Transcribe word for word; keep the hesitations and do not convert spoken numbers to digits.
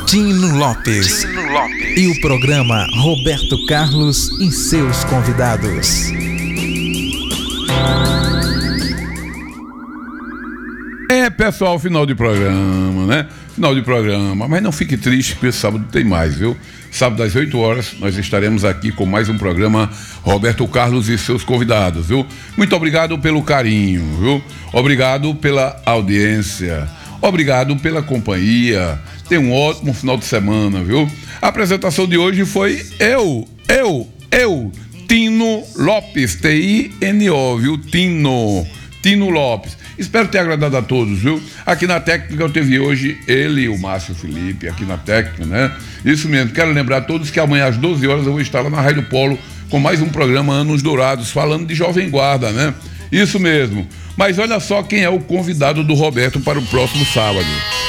Tino Lopes. Tino Lopes. E o programa Roberto Carlos e seus convidados. É, pessoal, final de programa, né? Final de programa, mas não fique triste, porque sábado tem mais, viu? Sábado às oito horas nós estaremos aqui com mais um programa Roberto Carlos e seus convidados, viu? Muito obrigado pelo carinho, viu? Obrigado pela audiência, obrigado pela companhia. Tenha um ótimo final de semana, viu? A apresentação de hoje foi eu, eu, eu, Tino Lopes, T I N O, viu? Tino, Tino Lopes. Espero ter agradado a todos, viu? Aqui na técnica eu teve hoje ele e o Márcio Felipe, aqui na técnica, né? Isso mesmo, quero lembrar a todos que amanhã às doze horas eu vou estar lá na Rádio Polo com mais um programa Anos Dourados, falando de Jovem Guarda, né? Isso mesmo. Mas olha só quem é o convidado do Roberto para o próximo sábado.